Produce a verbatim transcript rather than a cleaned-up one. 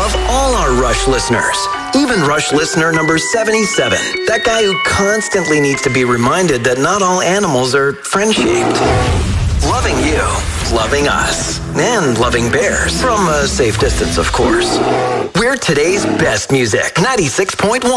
love all our Rush listeners. Even Rush listener number seventy-seven, that guy who constantly needs to be reminded that not all animals are friend-shaped. Loving you, loving us, and loving bears. From a safe distance, of course. We're today's best music, ninety-six point one.